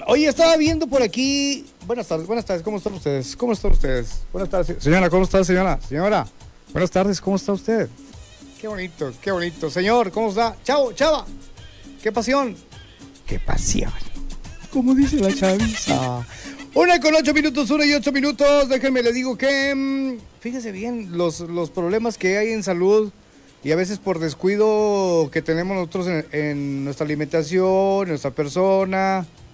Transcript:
Oye, estaba viendo por aquí. Buenas tardes, ¿cómo están ustedes? ¿Cómo están ustedes? Buenas tardes, señora, ¿cómo está, señora? Señora, buenas tardes, ¿cómo está usted? Qué bonito, qué bonito. Señor, ¿cómo está? Chavo, chava, qué pasión. Qué pasión. Como dice la chaviza. 1:08, 1:08. Déjenme, le digo que, fíjese bien, los problemas que hay en salud y a veces por descuido que tenemos nosotros en nuestra alimentación, en nuestra persona.